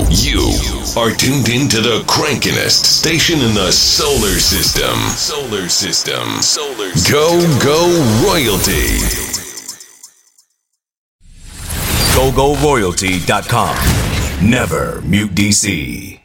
You are tuned into the crankinest station in the solar system. Solar system. Solar system. Go Royalty. GoGoRoyalty.com. Never mute DC.